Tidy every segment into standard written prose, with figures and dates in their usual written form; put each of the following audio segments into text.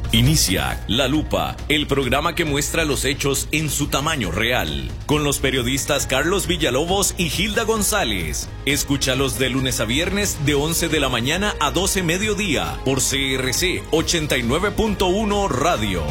Inicia La Lupa, el programa que muestra los hechos en su tamaño real, con los periodistas Carlos Villalobos y Hilda González. Escúchalos de lunes a viernes de 11 de la mañana a 12 mediodía por CRC 89.1 Radio.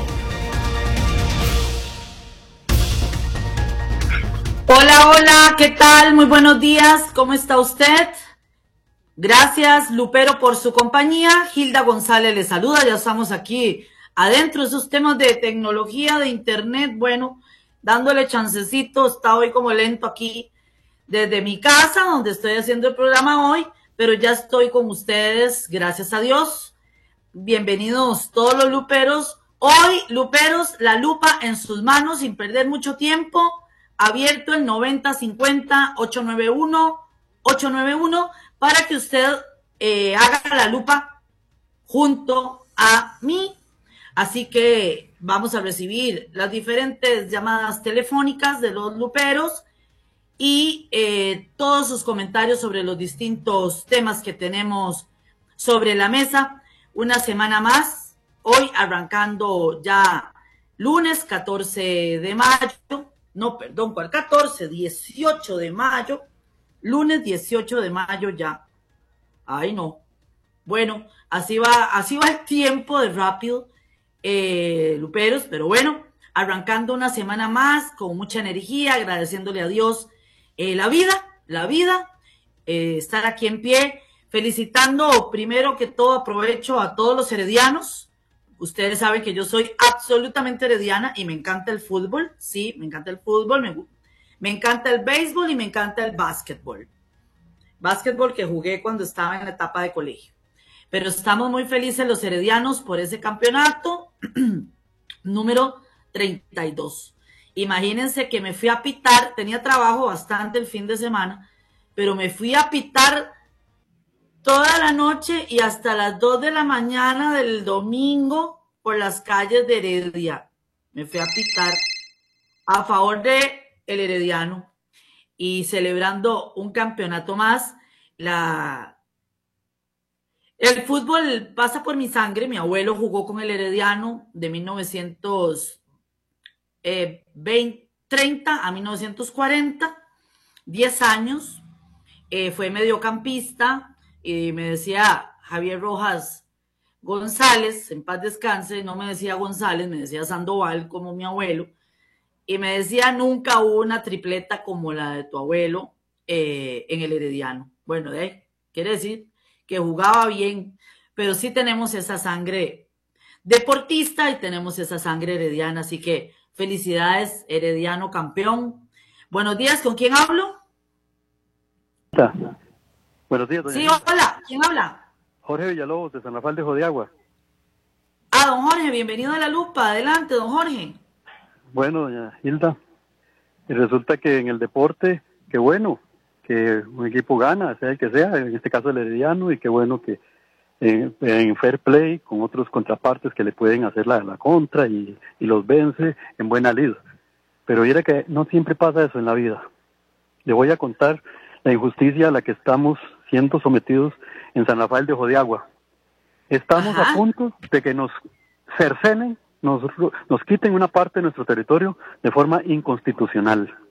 Hola, hola, ¿qué tal? Muy buenos días, ¿cómo está usted? Gracias, Lupero, por su compañía. Hilda González le saluda, ya estamos aquí adentro de esos temas de tecnología, de internet, bueno, dándole chancecito, está hoy como lento aquí desde mi casa, donde estoy haciendo el programa hoy, pero ya estoy con ustedes, gracias a Dios. Bienvenidos todos los luperos. Hoy, luperos, la lupa en sus manos, sin perder mucho tiempo, abierto el 9050-891-891, para que usted haga la lupa junto a mí. Así que vamos a recibir las diferentes llamadas telefónicas de los luperos y todos sus comentarios sobre los distintos temas que tenemos sobre la mesa. Una semana más, hoy arrancando ya lunes 14 de mayo, no, perdón, ¿cuál 14? 18 de mayo. Lunes 18 de mayo ya. Ay, no. Bueno, así va el tiempo de rápido, luperos, pero bueno, arrancando una semana más con mucha energía, agradeciéndole a Dios la vida, estar aquí en pie, felicitando primero que todo, aprovecho a todos los heredianos. Ustedes saben que yo soy absolutamente herediana y me encanta el fútbol, sí, me encanta el fútbol, me encanta el béisbol y me encanta el básquetbol. Básquetbol que jugué cuando estaba en la etapa de colegio. Pero estamos muy felices los heredianos por ese campeonato número 32. Imagínense que me fui a pitar, tenía trabajo bastante el fin de semana, pero me fui a pitar toda la noche y hasta las 2 de la mañana del domingo por las calles de Heredia. Me fui a pitar a favor de el herediano y celebrando un campeonato más. El fútbol pasa por mi sangre. Mi abuelo jugó con el herediano de 1930 a 1940, 10 años. Fue mediocampista y me decía Javier Rojas González, en paz descanse, no me decía González, me decía Sandoval como mi abuelo. Y me decía, nunca hubo una tripleta como la de tu abuelo en el herediano. Bueno, quiere decir que jugaba bien, pero sí tenemos esa sangre deportista y tenemos esa sangre herediana. Así que felicidades, herediano campeón. Buenos días, ¿con quién hablo? Buenos días, doña Sí, Hilda. hola, ¿quién habla? Jorge Villalobos, de San Rafael de Jodiagua. Don Jorge, bienvenido a La Lupa. Adelante, don Jorge. Bueno, doña Hilda, y resulta que en el deporte, qué bueno que un equipo gana, sea el que sea, en este caso el herediano, y qué bueno que en fair play, con otros contrapartes que le pueden hacer la contra y los vence en buena lid. Pero mira que no siempre pasa eso en la vida. Le voy a contar la injusticia a la que estamos siendo sometidos en San Rafael de Jodiagua. Estamos a punto de que nos cercenen, nos quiten una parte de nuestro territorio de forma inconstitucional.